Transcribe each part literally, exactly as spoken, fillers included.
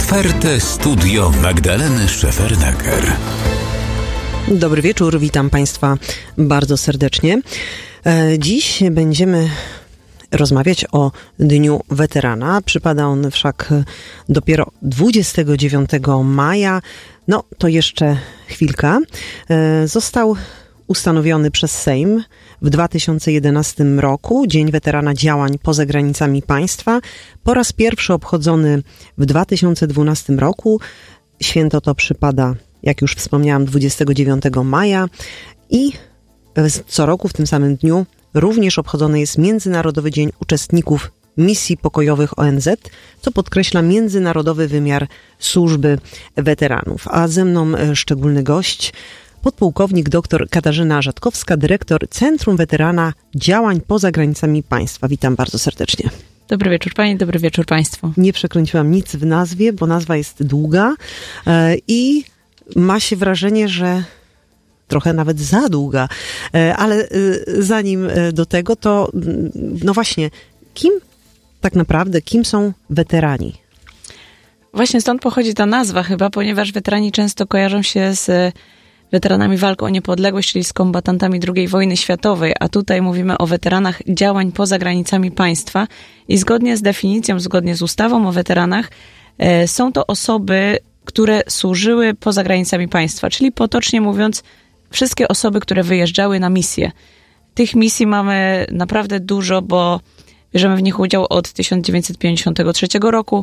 Otwarte studio Magdaleny Szefernaker. Dobry wieczór, witam Państwa bardzo serdecznie. Dziś będziemy rozmawiać o Dniu Weterana. Przypada on wszak dopiero dwudziestego dziewiątego maja. No, to jeszcze chwilka. Został ustanowiony przez Sejm w dwa tysiące jedenastym roku Dzień Weterana Działań poza granicami państwa. Po raz pierwszy obchodzony w dwa tysiące dwunastym roku. Święto to przypada, jak już wspomniałam, dwudziestego dziewiątego maja i co roku w tym samym dniu również obchodzony jest Międzynarodowy Dzień Uczestników Misji Pokojowych O N Z, co podkreśla międzynarodowy wymiar służby weteranów. A ze mną szczególny gość, podpułkownik dr Katarzyna Rzatkowska, dyrektor Centrum Weterana Działań poza granicami państwa. Witam bardzo serdecznie. Dobry wieczór Pani, dobry wieczór Państwu. Nie przekręciłam nic w nazwie, bo nazwa jest długa i ma się wrażenie, że trochę nawet za długa. Ale zanim do tego, to no właśnie, kim tak naprawdę, kim są weterani? Właśnie stąd pochodzi ta nazwa chyba, ponieważ weterani często kojarzą się z weteranami walk o niepodległość, czyli z kombatantami drugiej wojny światowej, a tutaj mówimy o weteranach działań poza granicami państwa i zgodnie z definicją, zgodnie z ustawą o weteranach, e, są to osoby, które służyły poza granicami państwa, czyli potocznie mówiąc, wszystkie osoby, które wyjeżdżały na misje. Tych misji mamy naprawdę dużo, bo bierzemy w nich udział od tysiąc dziewięćset pięćdziesiątego trzeciego roku.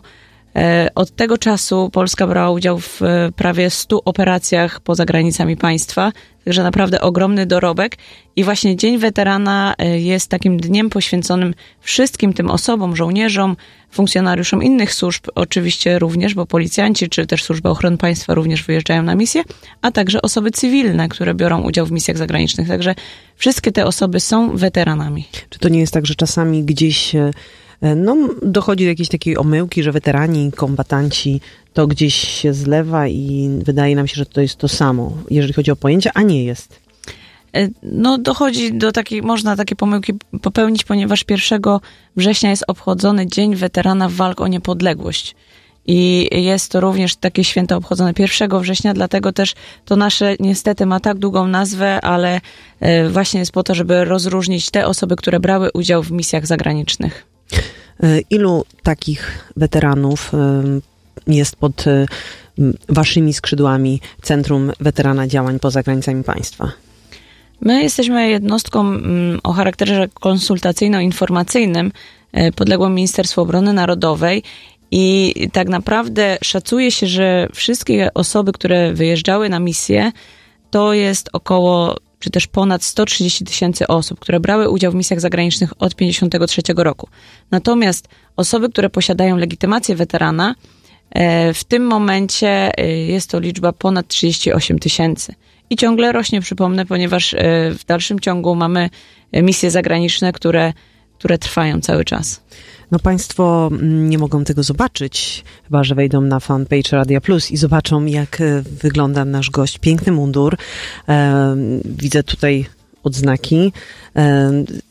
Od tego czasu Polska brała udział w prawie stu operacjach poza granicami państwa, także naprawdę ogromny dorobek. I właśnie Dzień Weterana jest takim dniem poświęconym wszystkim tym osobom, żołnierzom, funkcjonariuszom innych służb, oczywiście również, bo policjanci czy też Służba Ochrony Państwa również wyjeżdżają na misje, a także osoby cywilne, które biorą udział w misjach zagranicznych. Także wszystkie te osoby są weteranami. Czy to nie jest tak, że czasami gdzieś no, dochodzi do jakiejś takiej omyłki, że weterani, kombatanci to gdzieś się zlewa i wydaje nam się, że to jest to samo, jeżeli chodzi o pojęcia, a nie jest? No dochodzi do takiej, można takie pomyłki popełnić, ponieważ pierwszego września jest obchodzony Dzień Weterana Walk o Niepodległość. I jest to również takie święto obchodzone pierwszego września, dlatego też to nasze niestety ma tak długą nazwę, ale właśnie jest po to, żeby rozróżnić te osoby, które brały udział w misjach zagranicznych. Ilu takich weteranów jest pod waszymi skrzydłami Centrum Weterana Działań poza granicami państwa? My jesteśmy jednostką o charakterze konsultacyjno-informacyjnym podległą Ministerstwu Obrony Narodowej i tak naprawdę szacuje się, że wszystkie osoby, które wyjeżdżały na misję, to jest około czy też ponad sto trzydzieści tysięcy osób, które brały udział w misjach zagranicznych od tysiąc dziewięćset pięćdziesiątego trzeciego roku. Natomiast osoby, które posiadają legitymację weterana, w tym momencie jest to liczba ponad trzydzieści osiem tysięcy. I ciągle rośnie, przypomnę, ponieważ w dalszym ciągu mamy misje zagraniczne, które, które trwają cały czas. No Państwo nie mogą tego zobaczyć, chyba że wejdą na fanpage Radia Plus i zobaczą, jak wygląda nasz gość. Piękny mundur. E, widzę tutaj odznaki. E,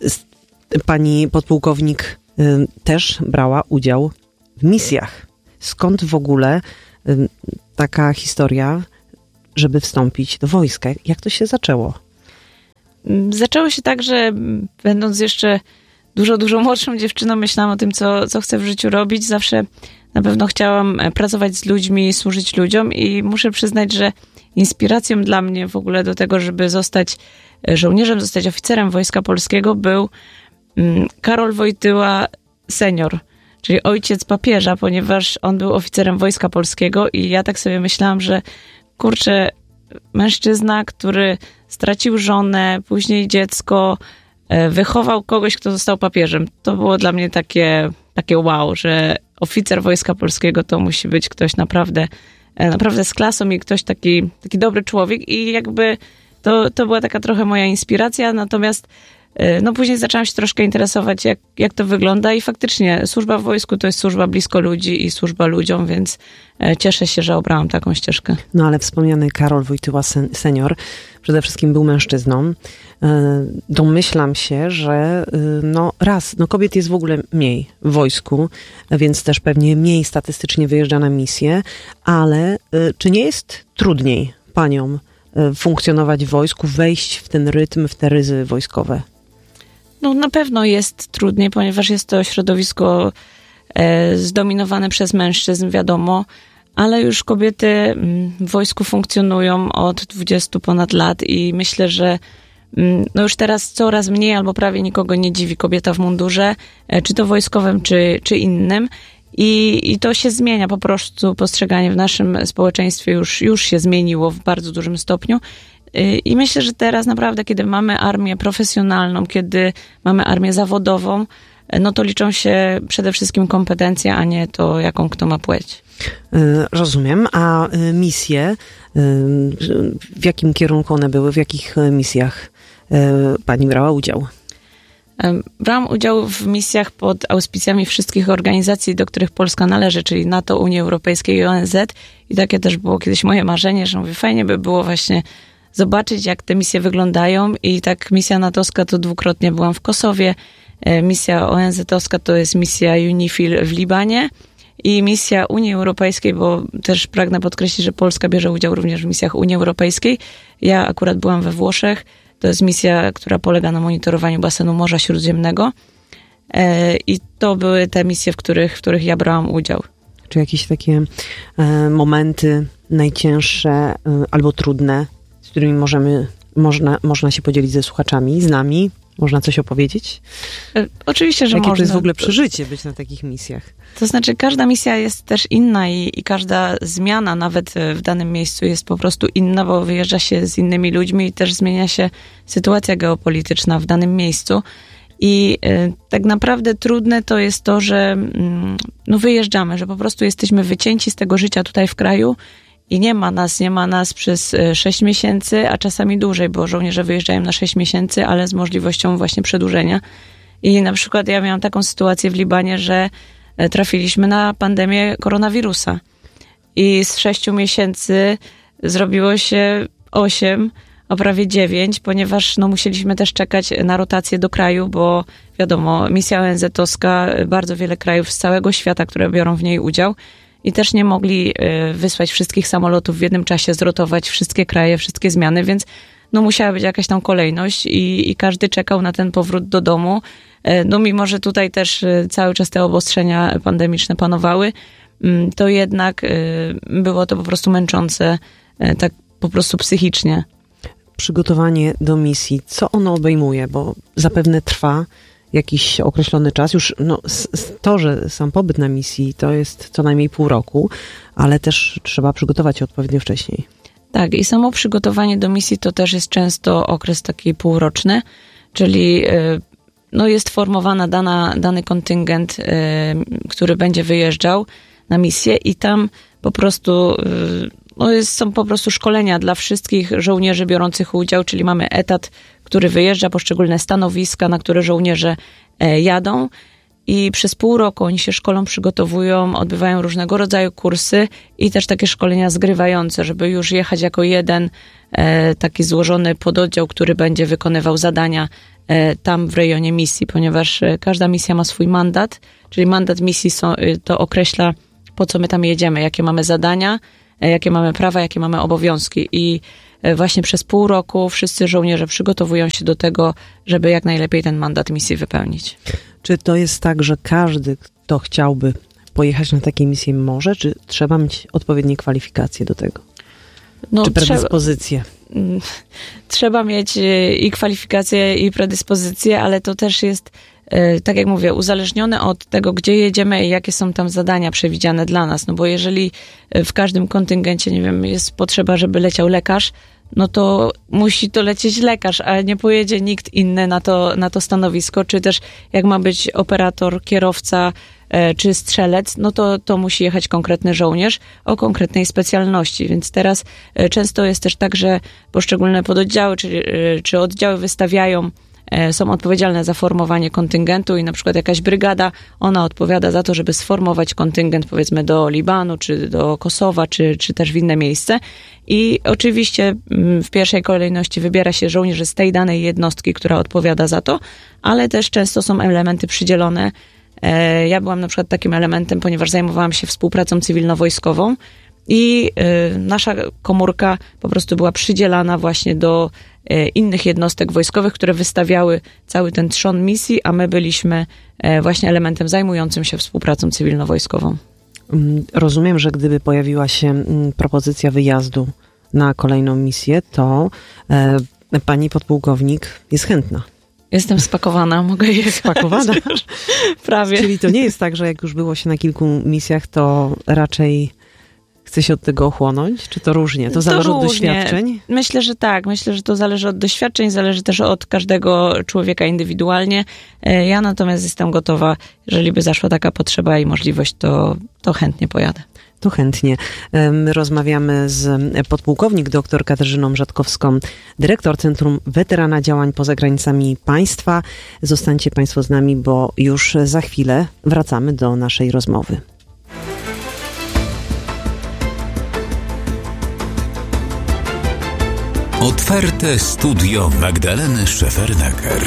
pani podpułkownik e, też brała udział w misjach. Skąd w ogóle e, taka historia, żeby wstąpić do wojska? Jak to się zaczęło? Zaczęło się tak, że będąc jeszcze dużo, dużo młodszą dziewczyną myślałam o tym, co, co chcę w życiu robić. Zawsze na pewno chciałam pracować z ludźmi, służyć ludziom i muszę przyznać, że inspiracją dla mnie w ogóle do tego, żeby zostać żołnierzem, zostać oficerem Wojska Polskiego był Karol Wojtyła senior, czyli ojciec papieża, ponieważ on był oficerem Wojska Polskiego i ja tak sobie myślałam, że kurczę, mężczyzna, który stracił żonę, później dziecko, wychował kogoś, kto został papieżem. To było dla mnie takie, takie wow, że oficer Wojska Polskiego to musi być ktoś naprawdę, naprawdę z klasą i ktoś taki, taki dobry człowiek i jakby to, to była taka trochę moja inspiracja, natomiast no później zaczęłam się troszkę interesować, jak, jak to wygląda i faktycznie służba w wojsku to jest służba blisko ludzi i służba ludziom, więc cieszę się, że obrałam taką ścieżkę. No ale wspomniany Karol Wojtyła sen, senior przede wszystkim był mężczyzną. Domyślam się, że no raz, no kobiet jest w ogóle mniej w wojsku, więc też pewnie mniej statystycznie wyjeżdża na misję, ale czy nie jest trudniej paniom funkcjonować w wojsku, wejść w ten rytm, w te ryzy wojskowe? No na pewno jest trudniej, ponieważ jest to środowisko e, zdominowane przez mężczyzn, wiadomo, ale już kobiety w wojsku funkcjonują od dwudziestu ponad lat i myślę, że no już teraz coraz mniej albo prawie nikogo nie dziwi kobieta w mundurze, e, czy to wojskowym, czy, czy innym. I, I to się zmienia, po prostu postrzeganie w naszym społeczeństwie już, już się zmieniło w bardzo dużym stopniu. I myślę, że teraz naprawdę, kiedy mamy armię profesjonalną, kiedy mamy armię zawodową, no to liczą się przede wszystkim kompetencje, a nie to, jaką kto ma płeć. Rozumiem. A misje, w jakim kierunku one były, w jakich misjach pani brała udział? Brałam udział w misjach pod auspicjami wszystkich organizacji, do których Polska należy, czyli NATO, Unii Europejskiej i O N Z. I takie też było kiedyś moje marzenie, że mówię, fajnie by było właśnie zobaczyć, jak te misje wyglądają. I tak misja natowska to dwukrotnie byłam w Kosowie. Misja O N Z-owska to jest misja UNIFIL w Libanie. I misja Unii Europejskiej, bo też pragnę podkreślić, że Polska bierze udział również w misjach Unii Europejskiej. Ja akurat byłam we Włoszech. To jest misja, która polega na monitorowaniu basenu Morza Śródziemnego. I to były te misje, w których, w których ja brałam udział. Czy jakieś takie momenty najcięższe albo trudne, z którymi możemy, można, można się podzielić ze słuchaczami, z nami? Można coś opowiedzieć? Oczywiście, że Jakie można. Jakie to jest w ogóle przeżycie być na takich misjach? To znaczy, każda misja jest też inna i, i każda zmiana nawet w danym miejscu jest po prostu inna, bo wyjeżdża się z innymi ludźmi i też zmienia się sytuacja geopolityczna w danym miejscu. I y, tak naprawdę trudne to jest to, że y, no wyjeżdżamy, że po prostu jesteśmy wycięci z tego życia tutaj w kraju i nie ma nas, nie ma nas przez sześć miesięcy, a czasami dłużej, bo żołnierze wyjeżdżają na sześć miesięcy, ale z możliwością właśnie przedłużenia. I na przykład ja miałam taką sytuację w Libanie, że trafiliśmy na pandemię koronawirusa. I z sześciu miesięcy zrobiło się osiem, a prawie dziewięć, ponieważ no, musieliśmy też czekać na rotację do kraju, bo wiadomo, misja O N Z-owska, bardzo wiele krajów z całego świata, które biorą w niej udział i też nie mogli wysłać wszystkich samolotów w jednym czasie, zrotować wszystkie kraje, wszystkie zmiany, więc no musiała być jakaś tam kolejność i, i każdy czekał na ten powrót do domu. No mimo, że tutaj też cały czas te obostrzenia pandemiczne panowały, to jednak było to po prostu męczące, tak po prostu psychicznie. Przygotowanie do misji, co ono obejmuje? Bo zapewne trwa jakiś określony czas. Już no, to, że sam pobyt na misji to jest co najmniej pół roku, ale też trzeba przygotować się odpowiednio wcześniej. Tak, i samo przygotowanie do misji to też jest często okres taki półroczny, czyli no, jest formowana dana, dany kontyngent, który będzie wyjeżdżał na misję i tam po prostu no, jest, są po prostu szkolenia dla wszystkich żołnierzy biorących udział, czyli mamy etat, który wyjeżdża, poszczególne stanowiska, na które żołnierze jadą i przez pół roku oni się szkolą, przygotowują, odbywają różnego rodzaju kursy i też takie szkolenia zgrywające, żeby już jechać jako jeden taki złożony pododdział, który będzie wykonywał zadania tam w rejonie misji, ponieważ każda misja ma swój mandat, czyli mandat misji są, to określa, po co my tam jedziemy, jakie mamy zadania, jakie mamy prawa, jakie mamy obowiązki i właśnie przez pół roku wszyscy żołnierze przygotowują się do tego, żeby jak najlepiej ten mandat misji wypełnić. Czy to jest tak, że każdy, kto chciałby pojechać na takie misje może, czy trzeba mieć odpowiednie kwalifikacje do tego? No, czy predyspozycje? Trzeba, trzeba mieć i kwalifikacje, i predyspozycje, ale to też jest, tak jak mówię, uzależnione od tego, gdzie jedziemy i jakie są tam zadania przewidziane dla nas. No bo jeżeli w każdym kontyngencie, nie wiem, jest potrzeba, żeby leciał lekarz, no to musi to lecieć lekarz, a nie pojedzie nikt inny na to, na to stanowisko, czy też jak ma być operator, kierowca, czy strzelec, no to, to musi jechać konkretny żołnierz o konkretnej specjalności. Więc teraz często jest też tak, że poszczególne pododdziały, czy, czy oddziały wystawiają są odpowiedzialne za formowanie kontyngentu i na przykład jakaś brygada, ona odpowiada za to, żeby sformować kontyngent powiedzmy do Libanu, czy do Kosowa, czy, czy też w inne miejsce. I oczywiście w pierwszej kolejności wybiera się żołnierzy z tej danej jednostki, która odpowiada za to, ale też często są elementy przydzielone. Ja byłam na przykład takim elementem, ponieważ zajmowałam się współpracą cywilno-wojskową i nasza komórka po prostu była przydzielana właśnie do innych jednostek wojskowych, które wystawiały cały ten trzon misji, a my byliśmy właśnie elementem zajmującym się współpracą cywilno-wojskową. Rozumiem, że gdyby pojawiła się propozycja wyjazdu na kolejną misję, to e, pani podpułkownik jest chętna. Jestem spakowana, mogę jechać. Spakowana? Prawie. Czyli to nie jest tak, że jak już było się na kilku misjach, to raczej chce się od tego ochłonąć? Czy to różnie? To, to zależy różnie. Od doświadczeń? Myślę, że tak. Myślę, że to zależy od doświadczeń, zależy też od każdego człowieka indywidualnie. Ja natomiast jestem gotowa, jeżeli by zaszła taka potrzeba i możliwość, to, to chętnie pojadę. To chętnie. Rozmawiamy z podpułkownik dr Katarzyną Rzatkowską, dyrektor Centrum Weterana Działań Poza Granicami Państwa. Zostańcie Państwo z nami, bo już za chwilę wracamy do naszej rozmowy. Otwarte studio Magdaleny Szefernaker.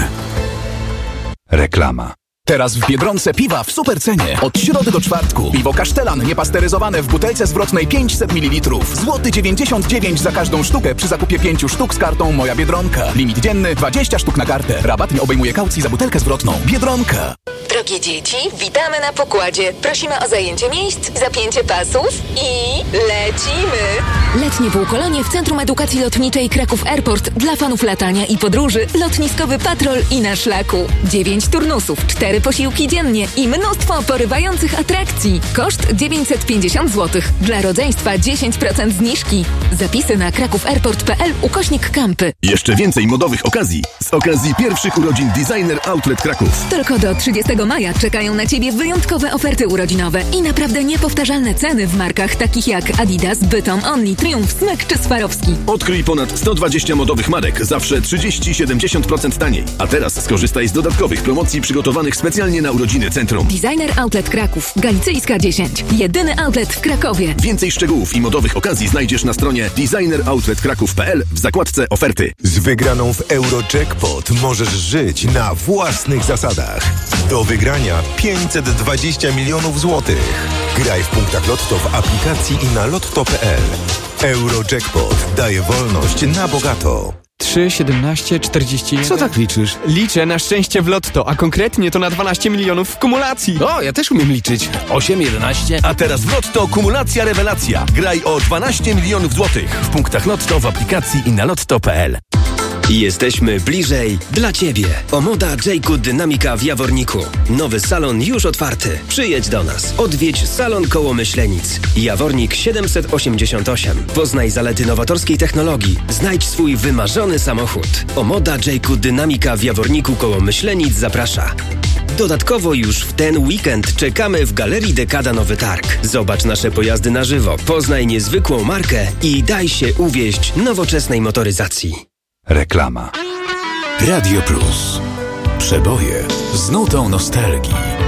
Reklama. Teraz w Biedronce piwa w supercenie. Od środy do czwartku. Piwo Kasztelan niepasteryzowane w butelce zwrotnej pięćset mililitrów. Złoty dziewięćdziesiąt dziewięć za każdą sztukę przy zakupie pięciu sztuk z kartą Moja Biedronka. Limit dzienny dwadzieścia sztuk na kartę. Rabat nie obejmuje kaucji za butelkę zwrotną. Biedronka. Drogie dzieci, witamy na pokładzie. Prosimy o zajęcie miejsc, zapięcie pasów i lecimy! Letnie półkolonie w Centrum Edukacji Lotniczej Kraków Airport dla fanów latania i podróży. Lotniskowy patrol i na szlaku. Dziewięć turnusów, cztery posiłki dziennie i mnóstwo porywających atrakcji. Koszt dziewięćset pięćdziesiąt złotych. Dla rodzeństwa dziesięć procent zniżki. Zapisy na krakowairport.pl ukośnik kampy. Jeszcze więcej modowych okazji z okazji pierwszych urodzin Designer Outlet Kraków. Tylko do trzydziestego maja czekają na Ciebie wyjątkowe oferty urodzinowe i naprawdę niepowtarzalne ceny w markach takich jak Adidas, Bytom, Only, Triumph, Smyk czy Swarowski. Odkryj ponad sto dwadzieścia modowych marek, zawsze trzydzieści do siedemdziesięciu procent taniej. A teraz skorzystaj z dodatkowych promocji przygotowanych specjalnie na urodziny centrum. Designer Outlet Kraków, Galicyjska dziesięć. Jedyny outlet w Krakowie. Więcej szczegółów i modowych okazji znajdziesz na stronie designer outlet kraków kropka p l w zakładce oferty. Z wygraną w Eurojackpot możesz żyć na własnych zasadach. Do wygrania pięćset dwadzieścia milionów złotych. Graj w punktach Lotto w aplikacji i na lotto kropka p l. Eurojackpot daje wolność na bogato. trzy, siedemnaście, czterdzieści jeden. Co tak liczysz? Liczę na szczęście w Lotto, a konkretnie to na dwanaście milionów w kumulacji. O, ja też umiem liczyć. osiem, jedenaście. A teraz w Lotto kumulacja rewelacja. Graj o dwanaście milionów złotych w punktach Lotto w aplikacji i na lotto kropka p l. Jesteśmy bliżej dla Ciebie. Omoda Jayku Dynamika w Jaworniku. Nowy salon już otwarty. Przyjedź do nas. Odwiedź salon koło Myślenic. Jawornik siedemset osiemdziesiąt osiem. Poznaj zalety nowatorskiej technologii. Znajdź swój wymarzony samochód. Omoda Jayku Dynamika w Jaworniku koło Myślenic zaprasza. Dodatkowo już w ten weekend czekamy w Galerii Dekada Nowy Targ. Zobacz nasze pojazdy na żywo. Poznaj niezwykłą markę i daj się uwieść nowoczesnej motoryzacji. Reklama. Radio Plus. Przeboje z nutą nostalgii.